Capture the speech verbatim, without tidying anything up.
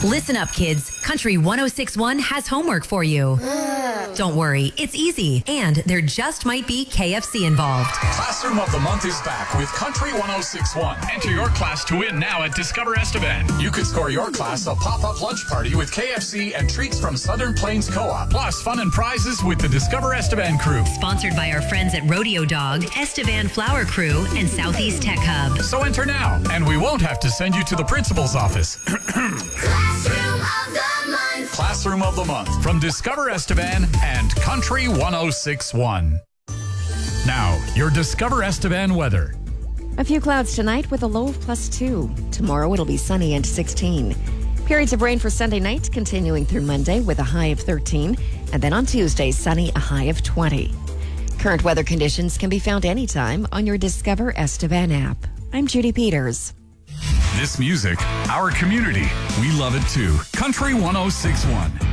Listen up, kids. Country one oh six point one has homework for you. Don't worry, it's easy, and there just might be K F C involved. Classroom of the Month is back with Country one oh six point one. Enter your class to win now at Discover Estevan. You could score your class a pop-up lunch party with K F C and treats from Southern Plains Co-op. Plus fun and prizes with the Discover Estevan crew. Sponsored by our friends at Rodeo Dog, Estevan Flower Crew, and Southeast Tech Hub. So enter now, and we won't have to send you to the principal's office. Classroom of the Month. Classroom of the Month from Discover Estevan and Country one oh six point one. Now, your Discover Estevan weather. A few clouds tonight with a low of plus two. Tomorrow it'll be sunny and sixteen. Periods of rain for Sunday night continuing through Monday with a high of thirteen. And then on Tuesday, sunny, a high of twenty. Current weather conditions can be found anytime on your Discover Estevan app. I'm Judy Peters. This music, our community, we love it too. Country one oh six point one.